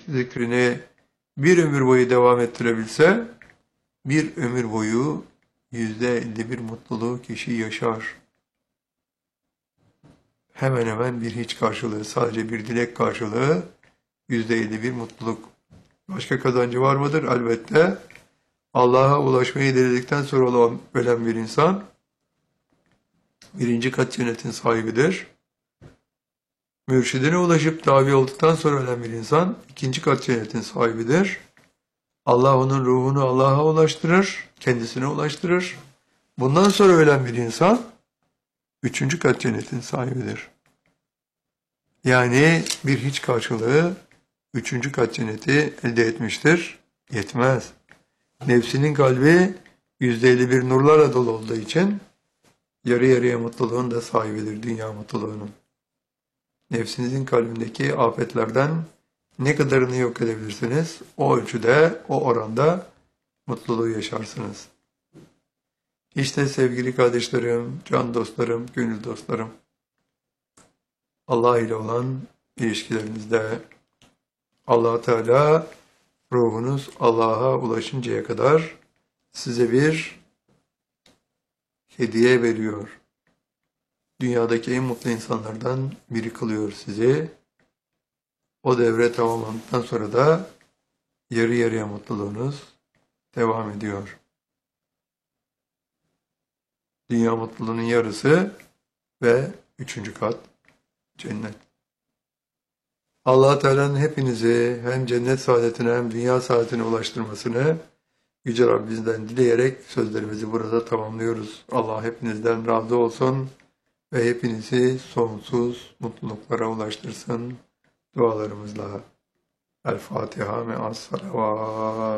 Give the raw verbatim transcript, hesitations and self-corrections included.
zikrini bir ömür boyu devam ettirebilse, bir ömür boyu yüzde elli bir mutluluğu kişi yaşar. Hemen hemen bir hiç karşılığı, sadece bir dilek karşılığı yüzde elli bir mutluluk. Başka kazancı var mıdır? Elbette. Allah'a ulaşmayı diledikten sonra olan ölen bir insan, birinci kat cennetin sahibidir. Mürşidine ulaşıp tabi olduktan sonra ölen bir insan, ikinci kat cennetin sahibidir. Allah onun ruhunu Allah'a ulaştırır, kendisine ulaştırır. Bundan sonra ölen bir insan, üçüncü kat cennetin sahibidir. Yani bir hiç karşılığı, üçüncü kat cenneti elde etmiştir. Yetmez. Nefsinin kalbi yüzde elli bir nurlarla dolu olduğu için, yarı yarıya mutluluğun da sahibidir, dünya mutluluğunun. Nefsinizin kalbindeki afetlerden ne kadarını yok edebilirsiniz, o ölçüde, o oranda mutluluğu yaşarsınız. İşte sevgili kardeşlerim, can dostlarım, gönül dostlarım, Allah ile olan ilişkilerinizde Allah Teala ruhunuz Allah'a ulaşıncaya kadar size bir hediye veriyor. Dünyadaki en mutlu insanlardan biri kılıyor sizi. O devre tamamlandıktan sonra da yarı yarıya mutluluğunuz devam ediyor. Dünya mutluluğunun yarısı ve üçüncü kat cennet. Allah Teala'nın hepinizi hem cennet saadetine hem dünya saadetine ulaştırmasını Yüce Rabbimizden dileyerek sözlerimizi burada tamamlıyoruz. Allah hepinizden razı olsun ve hepinizi sonsuz mutluluklara ulaştırsın dualarımızla. El Fatiha me'as salavat.